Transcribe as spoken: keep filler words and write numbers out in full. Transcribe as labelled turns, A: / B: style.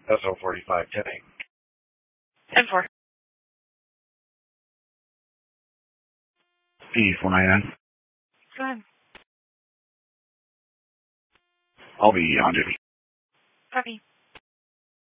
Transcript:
A: S O forty-five ten eight.
B: ten four.
A: P four ninety-nine.
B: Go ahead.
A: I'll be on duty.
B: Copy.